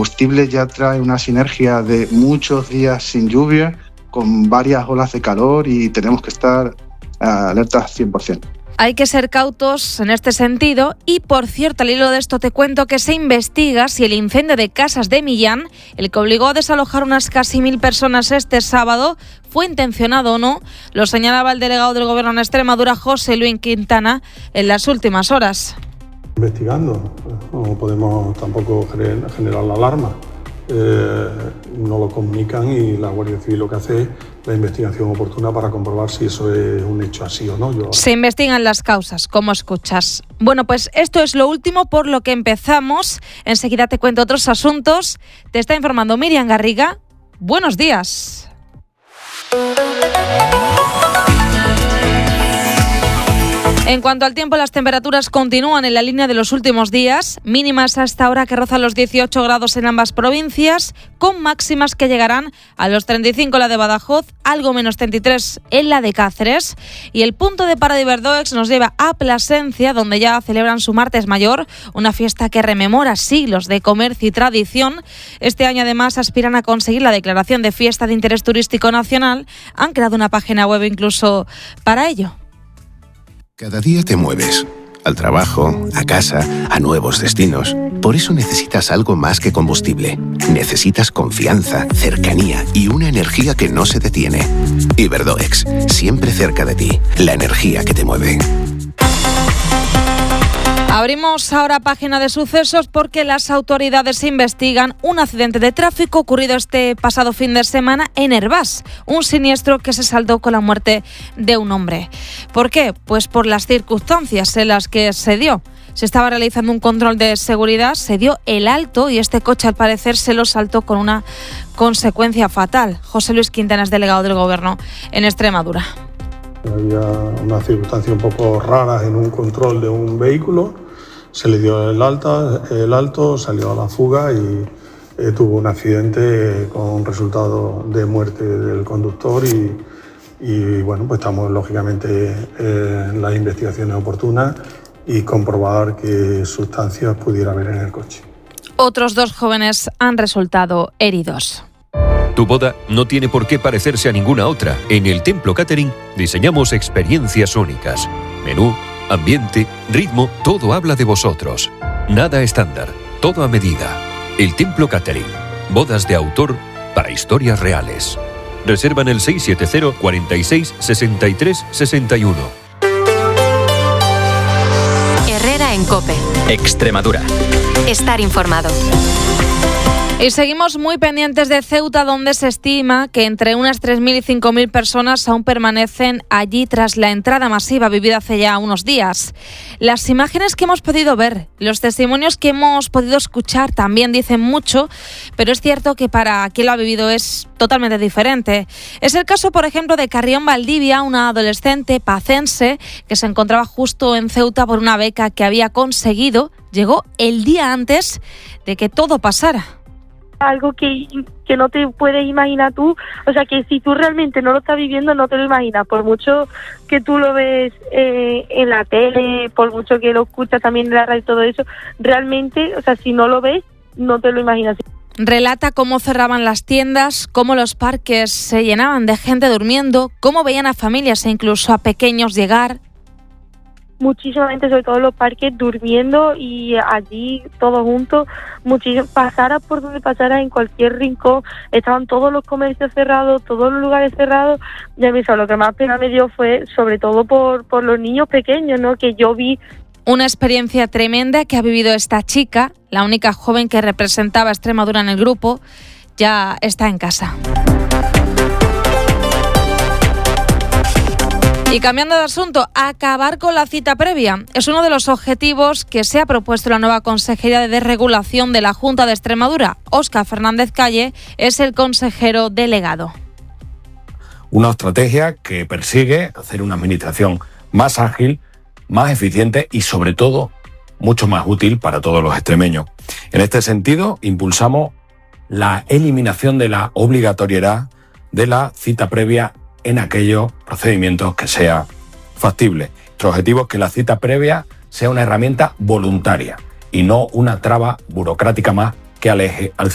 combustible ya trae una sinergia de muchos días sin lluvia, con varias olas de calor, y tenemos que estar alertas 100%. Hay que ser cautos en este sentido y, por cierto, al hilo de esto te cuento que se investiga si el incendio de Casas de Millán, el que obligó a desalojar unas casi 1.000 personas este sábado, fue intencionado o no. Lo señalaba el delegado del Gobierno en Extremadura, José Luis Quintana, en las últimas horas. Investigando, no podemos tampoco generar la alarma. No lo comunican y la Guardia Civil lo que hace es la investigación oportuna para comprobar si eso es un hecho así o no. Se investigan las causas, como escuchas. Bueno, pues esto es lo último por lo que empezamos. Enseguida te cuento otros asuntos. Te está informando Miriam Garriga. Buenos días. En cuanto al tiempo, las temperaturas continúan en la línea de los últimos días, mínimas hasta ahora que rozan los 18 grados en ambas provincias, con máximas que llegarán a los 35 en la de Badajoz, algo menos 33 en la de Cáceres. Y el punto de parada de Iberdoex nos lleva a Plasencia, donde ya celebran su Martes Mayor, una fiesta que rememora siglos de comercio y tradición. Este año además aspiran a conseguir la declaración de fiesta de interés turístico nacional. Han creado una página web incluso para ello. Cada día te mueves, al trabajo, a casa, a nuevos destinos. Por eso necesitas algo más que combustible. Necesitas confianza, cercanía y una energía que no se detiene. Iberdoex, siempre cerca de ti, la energía que te mueve. Abrimos ahora página de sucesos porque las autoridades investigan un accidente de tráfico ocurrido este pasado fin de semana en Hervás, un siniestro que se saldó con la muerte de un hombre. ¿Por qué? Pues por las circunstancias en las que se dio. Se estaba realizando un control de seguridad, se dio el alto y este coche al parecer se lo saltó con una consecuencia fatal. José Luis Quintana es delegado del Gobierno en Extremadura. Había una circunstancia un poco rara en un control de un vehículo. Se le dio el alto, salió a la fuga y tuvo un accidente con resultado de muerte del conductor y bueno, pues estamos lógicamente en las investigaciones oportunas y comprobar qué sustancias pudiera haber en el coche. Otros 2 jóvenes han resultado heridos. Tu boda no tiene por qué parecerse a ninguna otra. En el Templo Catering diseñamos experiencias únicas. Menú, ambiente, ritmo, todo habla de vosotros. Nada estándar, todo a medida. El Templo Catering. Bodas de autor para historias reales. Reserva en el 670 46 63 61. Herrera en COPE. Extremadura. Estar informado. Y seguimos muy pendientes de Ceuta, donde se estima que entre unas 3.000 y 5.000 personas aún permanecen allí tras la entrada masiva vivida hace ya unos días. Las imágenes que hemos podido ver, los testimonios que hemos podido escuchar también dicen mucho, pero es cierto que para quien lo ha vivido es totalmente diferente. Es el caso, por ejemplo, de Carrión Valdivia, una adolescente pacense que se encontraba justo en Ceuta por una beca que había conseguido. Llegó el día antes de que todo pasara. Algo que no te puedes imaginar tú, o sea que si tú realmente no lo estás viviendo no te lo imaginas, por mucho que tú lo ves en la tele, por mucho que lo escuchas también en la radio y todo eso, realmente, o sea, si no lo ves no te lo imaginas. Relata cómo cerraban las tiendas, cómo los parques se llenaban de gente durmiendo, cómo veían a familias e incluso a pequeños llegar. Muchísima gente, sobre todo en los parques, durmiendo y allí todos juntos, pasara por donde pasara, en cualquier rincón, estaban todos los comercios cerrados, todos los lugares cerrados. Ya mismo, lo que más pena me dio fue sobre todo por los niños pequeños, ¿no? Que yo vi. Una experiencia tremenda que ha vivido esta chica, la única joven que representaba a Extremadura en el grupo, ya está en casa. Y cambiando de asunto, acabar con la cita previa es uno de los objetivos que se ha propuesto la nueva Consejería de Desregulación de la Junta de Extremadura. Óscar Fernández Calle es el consejero delegado. Una estrategia que persigue hacer una administración más ágil, más eficiente y sobre todo mucho más útil para todos los extremeños. En este sentido, impulsamos la eliminación de la obligatoriedad de la cita previa en aquellos procedimientos que sea factible. Nuestro objetivo es que la cita previa sea una herramienta voluntaria y no una traba burocrática más que aleje al